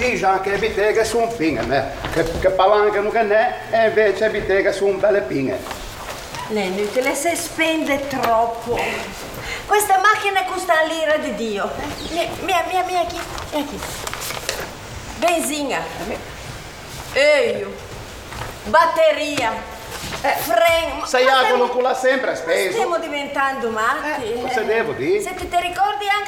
dice che bitega su un pingue, che palanca non è, e invece bitega su un belle pingue. È inutile, se spende troppo. Questa macchina costa l'ira di Dio. Mia chi? Benzina. Olio. Batteria. Freno. Sei con la sempre spesa. Stiamo diventando matti. Cosa devo dire? Se ti ricordi anche